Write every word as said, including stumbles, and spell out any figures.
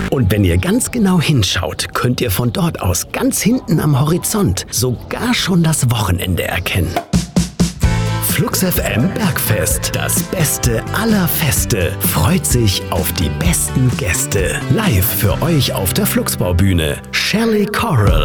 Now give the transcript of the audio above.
Und wenn ihr ganz genau hinschaut, könnt ihr von dort aus ganz hinten am Horizont sogar schon das Wochenende erkennen. Flux F M Bergfest, das Beste aller Feste, freut sich auf die besten Gäste. Live für euch auf der Fluxbaubühne, Shelley Coral.